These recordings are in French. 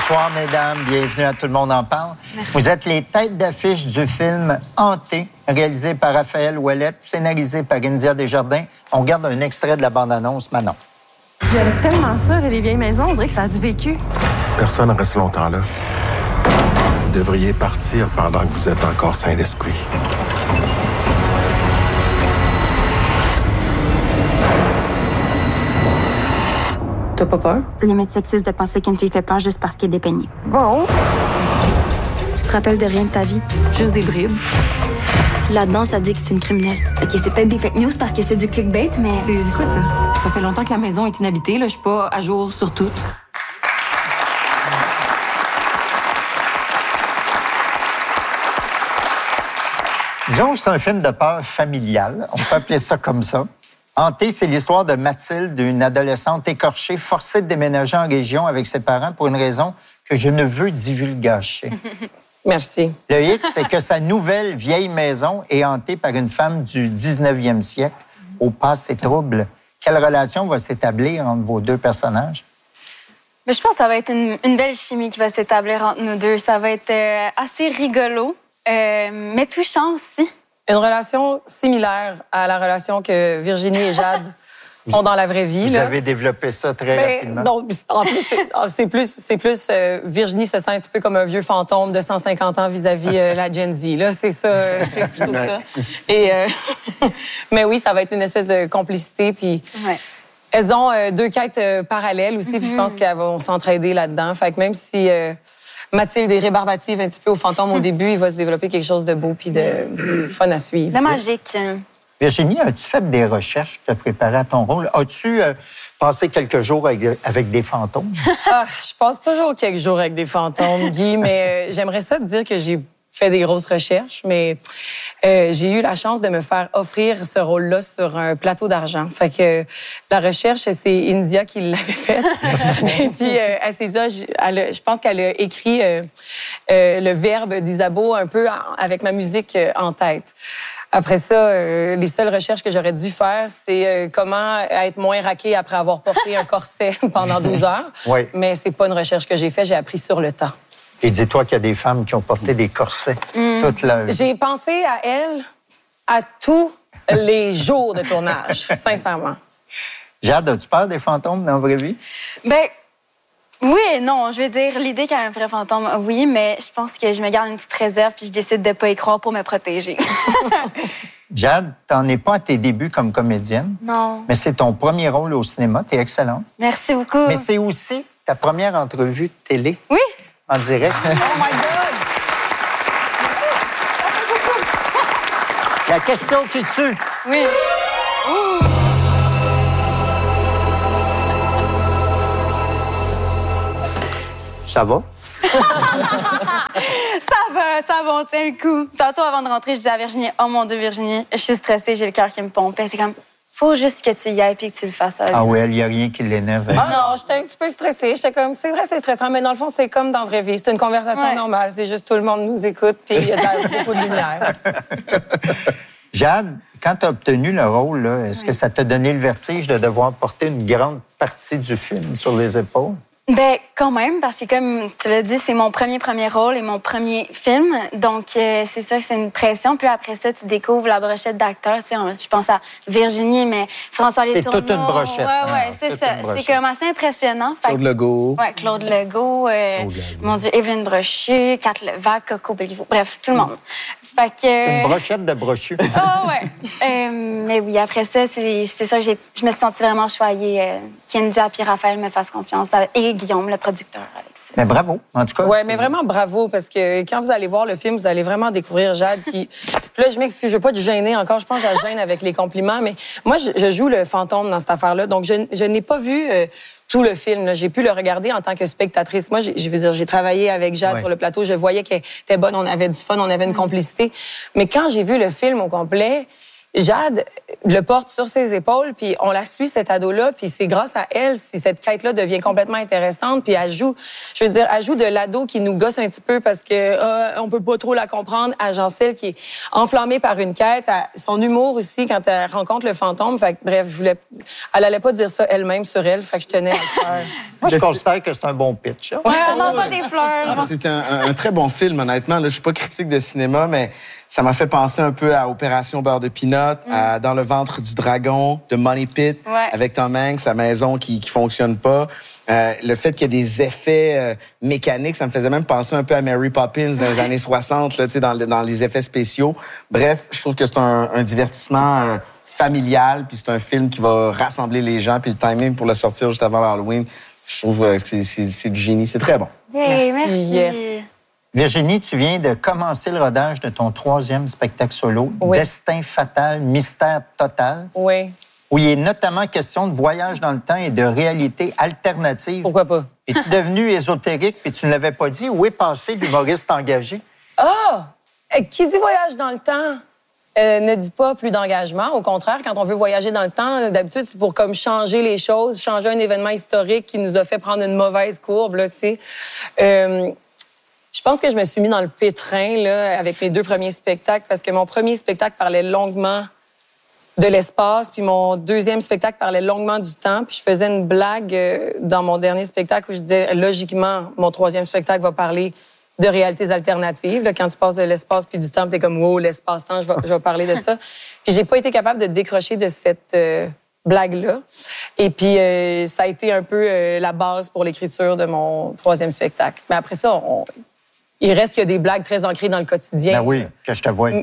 Bonsoir, mesdames. Bienvenue à Tout le monde en parle. Merci. Vous êtes les têtes d'affiche du film Hanté, réalisé par Raphaël Ouellette, scénarisé par India Desjardins. On regarde un extrait de la bande-annonce, Manon. J'aime tellement ça, les vieilles maisons. On dirait que ça a du vécu. Personne ne reste longtemps là. Vous devriez partir pendant que vous êtes encore sain d'esprit. T'as pas peur? C'est limite sexiste de penser qu'une fille fait peur juste parce qu'elle est dépeignée. Bon. Tu te rappelles de rien de ta vie? Juste des bribes. Là-dedans, ça dit que c'est une criminelle. OK, c'est peut-être des fake news parce que c'est du clickbait, mais... C'est quoi ça? Ça fait longtemps que la maison est inhabitée, là. Je suis pas à jour sur tout. Disons que c'est un film de peur familial. On peut appeler ça comme ça. Hanté, c'est l'histoire de Mathilde, une adolescente écorchée, forcée de déménager en région avec ses parents pour une raison que je ne veux divulgacher. Merci. Le hic, c'est que sa nouvelle vieille maison est hantée par une femme du 19e siècle au passé trouble. Quelle relation va s'établir entre vos deux personnages? Mais je pense que ça va être une belle chimie qui va s'établir entre nous deux. Ça va être assez rigolo, mais touchant aussi. Une relation similaire à la relation que Virginie et Jade ont dans la vraie vie. Vous là. avez développé ça très rapidement. Non, en plus, c'est plus Virginie se sent un petit peu comme un vieux fantôme de 150 ans vis-à-vis la Gen Z. Là, c'est ça, c'est plutôt ça. Et mais oui, ça va être une espèce de complicité. Puis Ouais. elles ont deux quêtes parallèles aussi. Puis je pense qu'elles vont s'entraider là-dedans. Fait que même si Mathilde est rébarbative un petit peu au fantôme au début, il va se développer quelque chose de beau puis de fun à suivre. De magique. Virginie, as-tu fait des recherches pour te préparer à ton rôle? As-tu passé quelques jours avec des fantômes? Je passe toujours quelques jours avec des fantômes, Guy, mais j'aimerais ça te dire que j'ai fait des grosses recherches, mais j'ai eu la chance de me faire offrir ce rôle-là sur un plateau d'argent. Fait que la recherche, c'est India qui l'avait faite. Et puis, elle s'est dit, je pense qu'elle a écrit le verbe d'Isabeau un peu avec ma musique en tête. Après ça, les seules recherches que j'aurais dû faire, c'est comment être moins raquée après avoir porté un corset pendant 12 heures. Oui. Mais c'est pas une recherche que j'ai faite, j'ai appris sur le temps. Et dis-toi qu'il y a des femmes qui ont porté des corsets toute leur vie. J'ai pensé à elle à tous les jours de tournage, sincèrement. Jade, as-tu peur des fantômes dans la vraie vie? Ben, oui et non. Je veux dire, l'idée qu'il y a un vrai fantôme, oui, mais je pense que je me garde une petite réserve puis je décide de pas y croire pour me protéger. Jade, t'en es pas à tes débuts comme comédienne. Non. Mais c'est ton premier rôle au cinéma. T'es excellente. Merci beaucoup. Mais c'est aussi ta première entrevue de télé Oui? en direct. Oh my God! La question qui tue. Oui. Ça va? Ça va, on tient le coup. Tantôt, avant de rentrer, je disais à Virginie, oh mon Dieu, Virginie, je suis stressée, j'ai le cœur qui me pompe. C'est comme, faut juste que tu y ailles puis que tu le fasses. Ah oui, il n'y a rien qui l'énerve. Ah non, j'étais un petit peu stressée. J'étais comme, c'est vrai, c'est stressant, mais dans le fond, c'est comme dans la vraie vie. C'est une conversation Ouais. normale. C'est juste tout le monde nous écoute, puis il y a beaucoup de lumière. Jade, quand tu as obtenu le rôle, là, est-ce que ça t'a donné le vertige de devoir porter une grande partie du film sur les épaules? Ben, quand même, parce que comme tu l'as dit, c'est mon premier rôle et mon premier film. Donc, c'est sûr que c'est une pression. Puis après ça, tu découvres la brochette d'acteurs. Tu sais, je pense à Virginie, mais François C'est Letourneau. toute une brochette. Ouais, c'est toute ça. une brochette. C'est comme assez impressionnant. Fait Claude que- Legault. Ouais, Claude Legault, mon Dieu, Evelyne Brochu, Kat Levac, Coco Béliveau. Bref, tout le monde. Fait que... C'est une brochette de brochu. Ah ouais. Mais oui, après ça, c'est ça que je me suis sentie vraiment choyée qu'India et Raphaël me fassent confiance et Guillaume, le producteur, avec ça. Mais bravo, en tout cas. Ouais, c'est- mais vraiment bravo, parce que quand vous allez voir le film, vous allez vraiment découvrir Jade qui... Puis là, je m'excuse, je veux pas te gêner encore. Je pense que je la gêne avec les compliments, mais moi, je joue le fantôme dans cette affaire-là. Donc, je n'ai pas vu... tout le film, là. J'ai pu le regarder en tant que spectatrice. Moi, j'ai travaillé avec Jade Ouais. sur le plateau. Je voyais qu'elle était bonne, on avait du fun, on avait une complicité. Mais quand j'ai vu le film au complet, Jade le porte sur ses épaules, puis on la suit, cette ado-là, puis c'est grâce à elle si cette quête-là devient complètement intéressante, puis elle joue de l'ado qui nous gosse un petit peu parce que on peut pas trop la comprendre, à Jean-Celle qui est enflammée par une quête, à son humour aussi quand elle rencontre le fantôme. Fait que, bref, elle allait pas dire ça elle-même sur elle, fait que je tenais à le faire. Moi, je considère que c'est un bon pitch. Hein? Ouais, on n'a pas des fleurs. C'est un très bon film, honnêtement. Là, je suis pas critique de cinéma, mais ça m'a fait penser un peu à Opération Beurre de Pinot, à Dans le ventre du dragon, de Money Pit, avec Tom Hanks, la maison qui fonctionne pas. Le fait qu'il y ait des effets mécaniques, ça me faisait même penser un peu à Mary Poppins dans les années 60, là, dans les effets spéciaux. Bref, je trouve que c'est un divertissement familial, puis c'est un film qui va rassembler les gens, puis le timing pour le sortir juste avant l'Halloween, je trouve que c'est du génie. C'est très bon. Hey, merci. Yes. Virginie, tu viens de commencer le rodage de ton 3e spectacle solo, Destin fatal, mystère total. Oui. Où il est notamment question de voyage dans le temps et de réalité alternative. Pourquoi pas? Es-tu devenu ésotérique puis tu ne l'avais pas dit? Où est passé l'humoriste engagé? Qui dit voyage dans le temps ne dit pas plus d'engagement. Au contraire, quand on veut voyager dans le temps, d'habitude, c'est pour comme changer les choses, changer un événement historique qui nous a fait prendre une mauvaise courbe, là, tu sais. Je pense que je me suis mis dans le pétrin là, avec mes 2 premiers spectacles parce que mon premier spectacle parlait longuement de l'espace, puis mon 2e spectacle parlait longuement du temps, puis je faisais une blague dans mon dernier spectacle où je disais, logiquement, mon 3e spectacle va parler de réalités alternatives. Là, quand tu passes de l'espace puis du temps, t'es comme, wow, l'espace-temps, je vais parler de ça. Puis j'ai pas été capable de décrocher de cette blague-là. Et puis, ça a été un peu la base pour l'écriture de mon 3e spectacle. Mais après ça, il reste qu'il y a des blagues très ancrées dans le quotidien. Ben oui, que je te vois.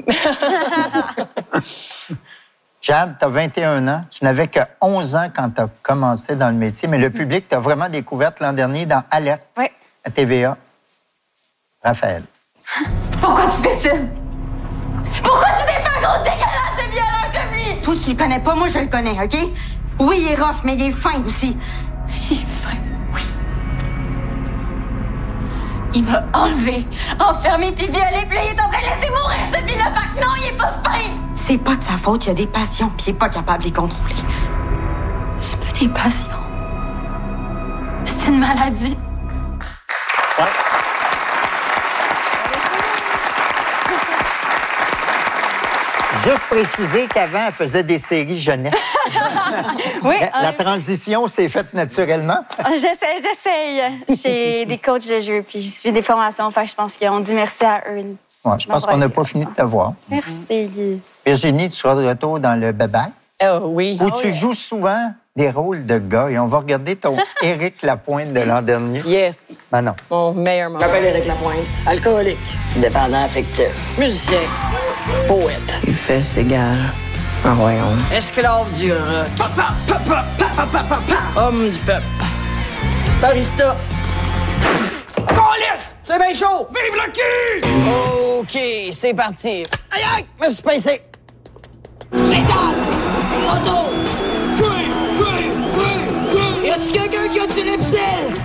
Jade, tu as 21 ans. Tu n'avais que 11 ans quand tu as commencé dans le métier, mais le public t'a vraiment découverte l'an dernier dans Alerte à TVA. Raphaël. Pourquoi tu fais ça? Pourquoi tu t'es fait un gros dégueulasse de violeur comme lui? Toi, tu le connais pas, moi, je le connais, OK? Oui, il est rough, mais il est fin aussi. Il est fin, oui. Il m'a enlevé, enfermé puis violé, puis là, il est en train de laisser mourir ce fille-là. Fait que non, il est pas fin! C'est pas de sa faute, il a des passions, puis il est pas capable de les contrôler. C'est pas des passions. C'est une maladie. Ouais. Juste préciser qu'avant, elle faisait des séries jeunesse. Oui. La transition s'est faite naturellement. J'essaye. J'ai des coachs de jeu, puis je suis des formations. Fait que je pense qu'on dit merci à eux. Ouais, je pense qu'on n'a pas fini de te voir. Merci. Virginie, tu seras de retour dans le Bye-Bye. Oui. Où tu joues souvent des rôles de gars. Et on va regarder ton Éric Lapointe de l'an dernier. Yes. Ben non. Mon meilleur moment. Je m'appelle Éric Lapointe, alcoolique, dépendant affectif, musicien, poète. Les fesses égales. Ah ouais, Esclave du rock. Papa, papa, papa, papa, papa. Homme du peuple. Barista. Police! C'est bien chaud! Vive le cul! OK, c'est parti. Aïe, aïe! Me suis pincé. Pédale! Auto! Y a-tu quelqu'un qui a du Lipsil?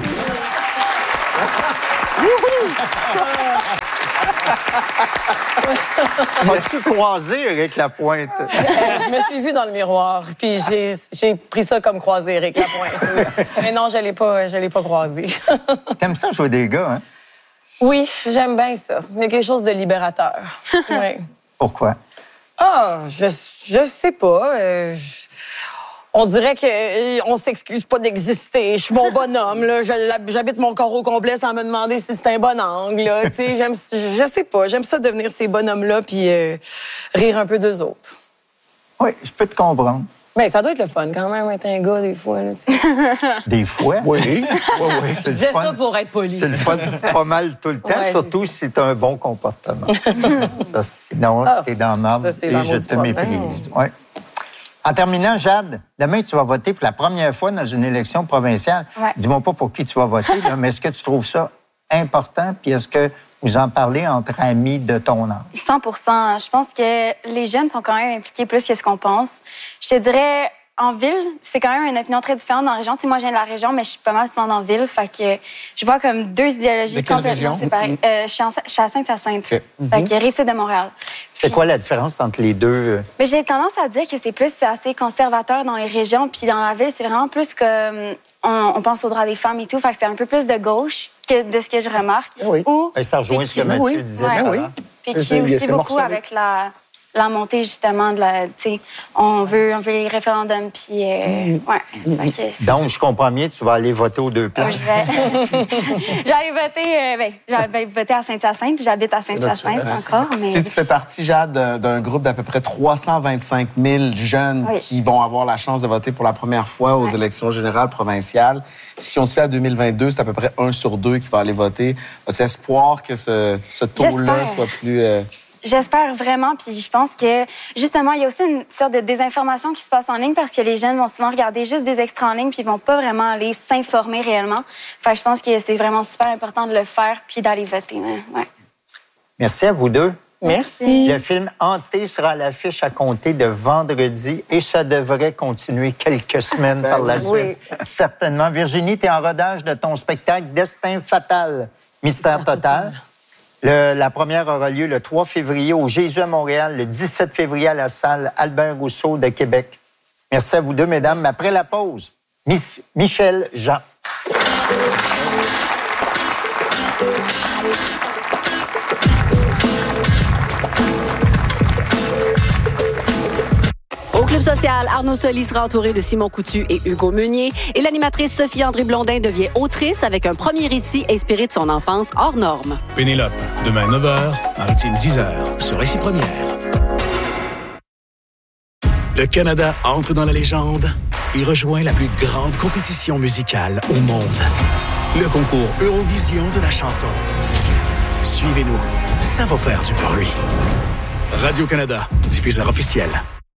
As-tu croisé Éric Lapointe? Je me suis vue dans le miroir, puis j'ai pris ça comme croisé Éric Lapointe. Oui. Mais non, je l'ai pas croisé. T'aimes ça jouer des gars, hein? Oui, j'aime bien ça. Il y a quelque chose de libérateur. Oui. Pourquoi? Je sais pas. On dirait qu'on s'excuse pas d'exister. Je suis mon bonhomme, là. J'habite mon corps au complet sans me demander si c'est un bon angle, là. Tu sais, je sais pas. J'aime ça devenir ces bonhommes-là puis rire un peu d'eux autres. Oui, je peux te comprendre. Mais ça doit être le fun quand même, être un gars, des fois, là, tu sais. Des fois? Oui. Oui. Je disais ça pour être poli. C'est le fun pas mal tout le temps, Ouais, surtout si tu as un bon comportement. Ça, sinon, t'es dans le marbre ça, c'est et l'amour je du te problème. méprise. Ouais. En terminant, Jade, demain, tu vas voter pour la première fois dans une élection provinciale. Ouais. Dis-moi pas pour qui tu vas voter, là, mais est-ce que tu trouves ça important? Puis est-ce que vous en parlez entre amis de ton âge? 100%. Je pense que les jeunes sont quand même impliqués plus que ce qu'on pense. Je te dirais, en ville, c'est quand même une opinion très différente dans la région. Tu sais, moi, je viens de la région, mais je suis pas mal souvent dans la ville. Fait que je vois comme deux idéologies complètement séparées. Je suis à Saint-Hyacinthe. Okay. Fait que Rive-Sud de Montréal. C'est quoi la différence entre les deux? Mais j'ai tendance à dire que c'est plus assez conservateur dans les régions, puis dans la ville, c'est vraiment plus que on pense aux droits des femmes et tout. Fait que c'est un peu plus de gauche que de ce que je remarque. Oui. Ou, ça rejoint ce que Mathieu disait. Oui. Puis qui aussi beaucoup avec la montée, justement, de la... Tu sais, on veut les référendums, puis... Donc, je comprends bien, tu vas aller voter aux deux places. J'allais voter à Saint-Hyacinthe. J'habite à Saint-Hyacinthe encore, mais... Tu fais partie, Jade, d'un groupe d'à peu près 325 000 jeunes qui vont avoir la chance de voter pour la première fois aux élections générales provinciales. Si on se fait à 2022, c'est à peu près 1 sur 2 qui va aller voter. As-tu espoir que ce taux-là soit plus... J'espère vraiment, puis je pense que, justement, il y a aussi une sorte de désinformation qui se passe en ligne parce que les jeunes vont souvent regarder juste des extraits en ligne puis ils vont pas vraiment aller s'informer réellement. Fait que je pense que c'est vraiment super important de le faire puis d'aller voter. Ouais. Merci à vous deux. Merci. Le film Hanté sera à l'affiche à compter de vendredi et ça devrait continuer quelques semaines par la suite. Oui. Certainement. Virginie, tu es en rodage de ton spectacle Destin fatal, mystère total. La première aura lieu le 3 février au Jésus à Montréal, le 17 février à la salle Albert Rousseau de Québec. Merci à vous deux, mesdames. Après la pause, Michel Jean. Au Club social, Arnaud Soli sera entouré de Simon Coutu et Hugo Meunier. Et l'animatrice Sophie-André Blondin devient autrice avec un premier récit inspiré de son enfance hors norme. Pénélope, demain 9h, Maritime 10h, sur Récit Première. Le Canada entre dans la légende et rejoint la plus grande compétition musicale au monde. Le concours Eurovision de la chanson. Suivez-nous, ça va faire du bruit. Radio-Canada, diffuseur officiel.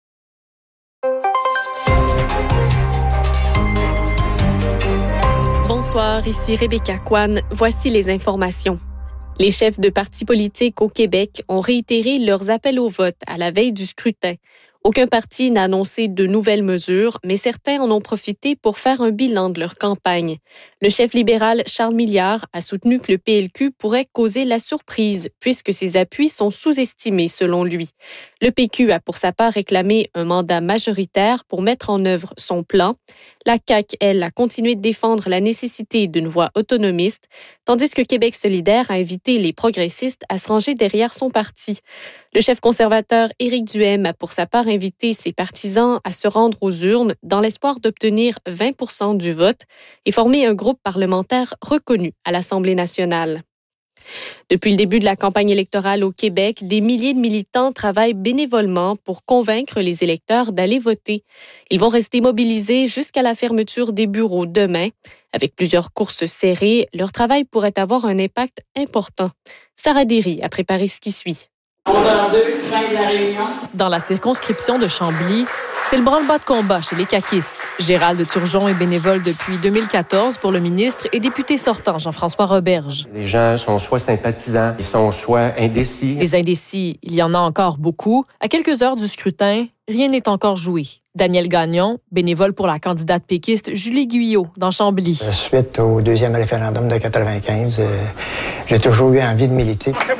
Bonsoir, ici Rebecca Kwan. Voici les informations. Les chefs de partis politiques au Québec ont réitéré leurs appels au vote à la veille du scrutin. Aucun parti n'a annoncé de nouvelles mesures, mais certains en ont profité pour faire un bilan de leur campagne. Le chef libéral Charles Milliard a soutenu que le PLQ pourrait causer la surprise, puisque ses appuis sont sous-estimés selon lui. Le PQ a pour sa part réclamé un mandat majoritaire pour mettre en œuvre son plan. La CAQ, elle, a continué de défendre la nécessité d'une voie autonomiste, tandis que Québec solidaire a invité les progressistes à se ranger derrière son parti. Le chef conservateur Éric Duhaime a pour sa part invité ses partisans à se rendre aux urnes dans l'espoir d'obtenir 20% du vote et former un groupe parlementaire reconnu à l'Assemblée nationale. Depuis le début de la campagne électorale au Québec, des milliers de militants travaillent bénévolement pour convaincre les électeurs d'aller voter. Ils vont rester mobilisés jusqu'à la fermeture des bureaux demain. Avec plusieurs courses serrées, leur travail pourrait avoir un impact important. Sarah Derry a préparé ce qui suit. 11h02, fin de la réunion. Dans la circonscription de Chambly, c'est le branle-bas de combat chez les caquistes. Gérald Turgeon est bénévole depuis 2014 pour le ministre et député sortant Jean-François Roberge. Les gens sont soit sympathisants, ils sont soit indécis. Les indécis, il y en a encore beaucoup. À quelques heures du scrutin, rien n'est encore joué. Daniel Gagnon, bénévole pour la candidate péquiste Julie Guyot dans Chambly. Suite au deuxième référendum de 95, j'ai toujours eu envie de militer.